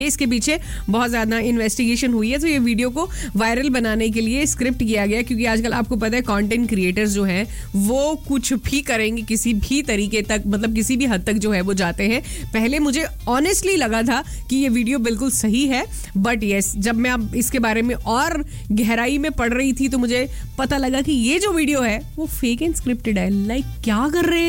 इसके पीछे बहुत ज्यादा इन्वेस्टिगेशन हुई है, तो ये वीडियो को वायरल बनाने के लिए स्क्रिप्ट किया गया, क्योंकि आजकल आपको पता है कंटेंट क्रिएटर्स जो हैं वो कुछ भी करेंगे, किसी भी तरीके तक, मतलब किसी भी हद तक जो है वो जाते हैं। पहले मुझे ऑनेस्टली लगा था कि ये वीडियो बिल्कुल सही है, बट यस, जब मैं अब इसके बारे में और गहराई में पढ़ रही थी तो मुझे पता लगा कि ये जो वीडियो है वो फेक एंड स्क्रिप्टेड है। लाइक क्या कर रहे हैं